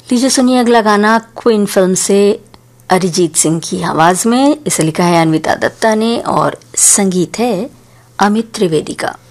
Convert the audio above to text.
लीजिए सुनिए अगला गाना क्वीन फिल्म से अरिजीत सिंह की आवाज में। इसे लिखा है अन्विता दत्ता ने और संगीत है अमित त्रिवेदी का।